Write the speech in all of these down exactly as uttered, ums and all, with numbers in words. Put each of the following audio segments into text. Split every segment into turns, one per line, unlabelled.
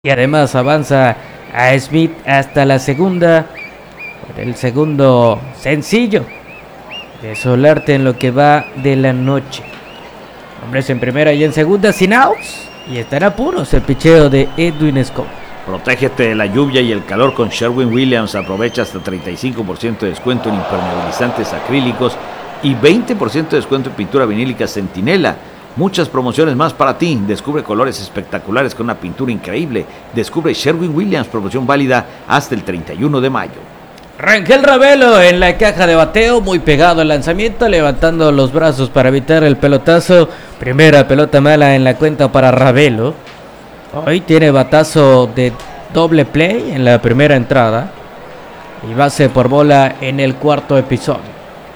Y además avanza a Smith hasta la segunda, por el segundo sencillo de Solarte en lo que va de la noche. Hombres en primera y en segunda sin outs, y están a puros el picheo de Edwin Escobar.
Protégete de la lluvia y el calor con Sherwin-Williams. Aprovecha hasta treinta y cinco por ciento de descuento en impermeabilizantes acrílicos y veinte por ciento de descuento en pintura vinílica Centinela. Muchas promociones más para ti. Descubre colores espectaculares con una pintura increíble. Descubre Sherwin-Williams, promoción válida hasta el treinta y uno de mayo.
Rangel Ravelo en la caja de bateo, muy pegado al lanzamiento, levantando los brazos para evitar el pelotazo. Primera pelota mala en la cuenta para Ravelo. Hoy tiene batazo de doble play en la primera entrada y base por bola en el cuarto episodio.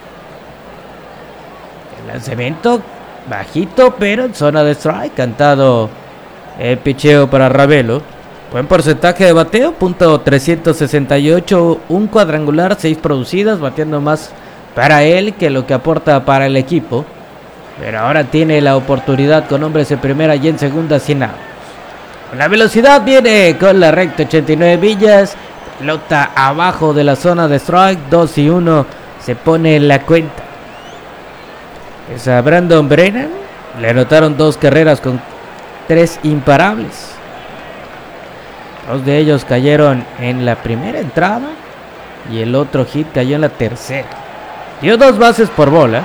El lanzamiento bajito, pero en zona de strike. Cantado el picheo para Ravelo. Buen porcentaje de bateo, punto trescientos sesenta y ocho, un cuadrangular, seis producidas, bateando más para él que lo que aporta para el equipo. Pero ahora tiene la oportunidad con hombres en primera y en segunda sin outs. Con la velocidad viene con la recta ochenta y nueve millas. Pelota abajo de la zona de strike, dos y uno, se pone en la cuenta. Es a Brandon Brennan, le anotaron dos carreras con tres imparables. Dos de ellos cayeron en la primera entrada y el otro hit cayó en la tercera. Dio dos bases por bola.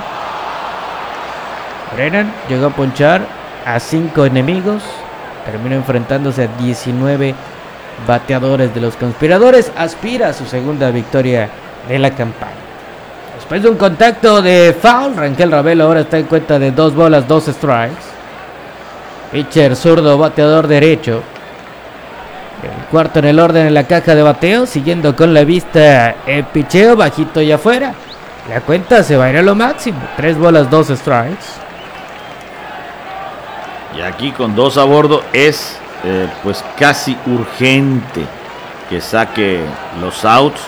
Brennan llegó a ponchar a cinco enemigos. Terminó enfrentándose a diecinueve bateadores de los conspiradores. Aspira a su segunda victoria de la campaña. Después de un contacto de foul, Rangel Ravelo ahora está en cuenta de dos bolas, dos strikes. Pitcher zurdo, bateador derecho. El cuarto en el orden en la caja de bateo, siguiendo con la vista el picheo, bajito y afuera. La cuenta se va a ir a lo máximo, tres bolas, dos strikes.
Y aquí con dos a bordo es eh, pues casi urgente que saque los outs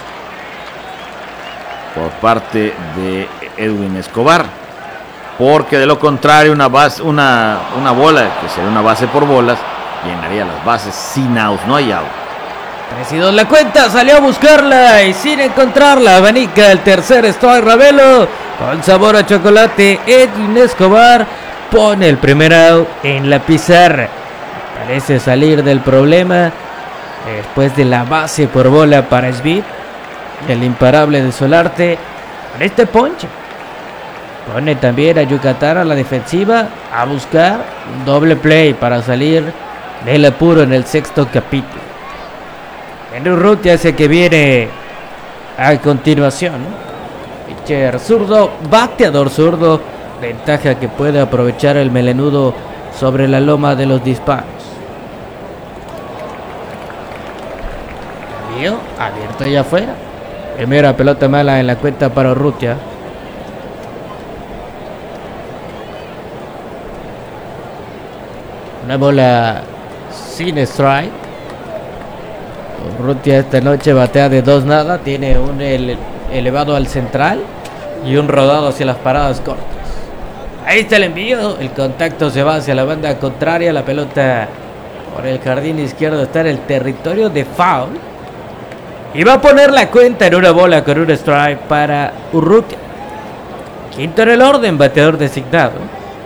por parte de Edwin Escobar, porque de lo contrario una base, una, una bola, que sería una base por bolas, llenaría las bases sin outs, no hay out.
tres y dos la cuenta, salió a buscarla y sin encontrarla, abanica el tercer strike Ravelo, con sabor a chocolate. Edwin Escobar pone el primer out en la pizarra. Parece salir del problema después de la base por bola para Smith. El imparable de Solarte con este ponche pone también a Yucatán a la defensiva a buscar un doble play para salir del apuro en el sexto capítulo. Henry Urrutia es el que viene a continuación. Pitcher zurdo, bateador zurdo, ventaja que puede aprovechar el melenudo sobre la loma de los disparos. Cambio, abierto y afuera. Primera pelota mala en la cuenta para Urrutia. Una bola sin strike. Urrutia esta noche batea de dos nada. Tiene un ele- elevado al central y un rodado hacia las paradas cortas. Ahí está el envío. El contacto se va hacia la banda contraria. La pelota por el jardín izquierdo está en el territorio de foul. Y va a poner la cuenta en una bola con un strike para Urrutia. Quinto en el orden, bateador designado.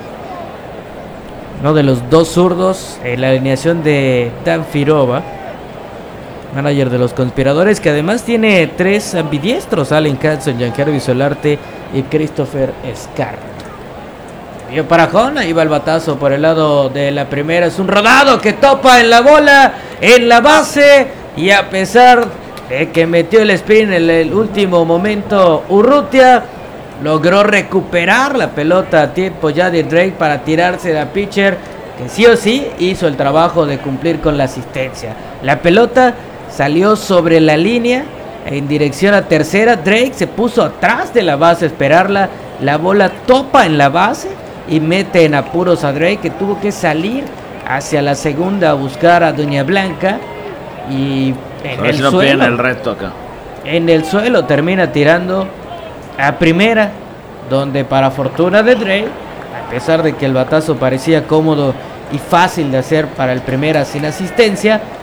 Uno de los dos zurdos en la alineación de Dan Firova, manager de los conspiradores, que además tiene tres ambidiestros: Allen Hanson, Giancarlo Solarte y Christopher Scarra. Vio para Jona, iba el batazo por el lado de la primera. Es un rodado que topa en la bola, en la base, y a pesar de que metió el spin en el último momento, Urrutia logró recuperar la pelota a tiempo ya de Drake para tirarse de la pitcher, que sí o sí hizo el trabajo de cumplir con la asistencia. La pelota salió sobre la línea en dirección a tercera. Drake se puso atrás de la base a esperarla. La bola topa en la base y mete en apuros a Drake, que tuvo que salir hacia la segunda a buscar a Doña Blanca. Y en el,
si no
suelo,
el reto acá.
en el suelo termina tirando a primera, donde para fortuna de Drake, a pesar de que el batazo parecía cómodo y fácil de hacer para el primera sin asistencia,